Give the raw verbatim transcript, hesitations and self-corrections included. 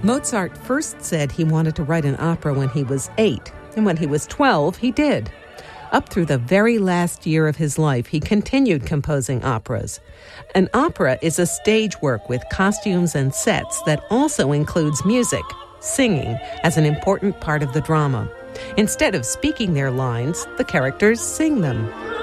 Mozart first said he wanted to write an opera when he was eight, and when he was twelve, he did. Up through the very last year of his life, he continued composing operas. An opera is a stage work with costumes and sets that also includes music, singing, as an important part of the drama. Instead of speaking their lines, the characters sing them.